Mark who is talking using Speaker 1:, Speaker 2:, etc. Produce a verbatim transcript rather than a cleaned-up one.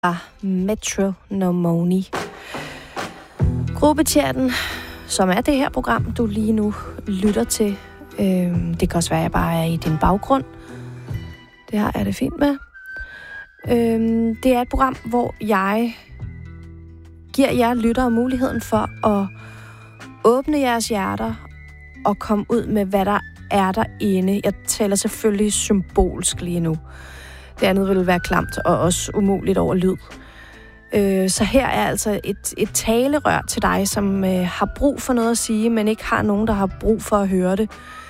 Speaker 1: Metro No Money. Gruppechatten, som er det her program, du lige nu lytter til. Øhm, det kan også være, at jeg bare er i din baggrund. Det her er det fint med. Øhm, det er et program, hvor jeg giver jer lyttere muligheden for at åbne jeres hjerter og komme ud med, hvad der er derinde. Jeg taler selvfølgelig symbolsk lige nu. Det andet ville være klamt og også umuligt over lyd. Øh, så her er altså et, et talerør til dig, som øh, har brug for noget at sige, men ikke har nogen, der har brug for at høre det.